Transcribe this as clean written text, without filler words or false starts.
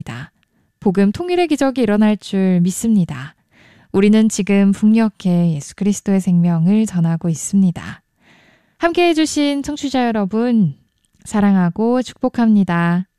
복음 통일의 기적이 일어날 줄 믿습니다. 우리는 지금 북녘에 예수 그리스도의 생명을 전하고 있습니다. 함께해 주신 청취자 여러분, 사랑하고 축복합니다.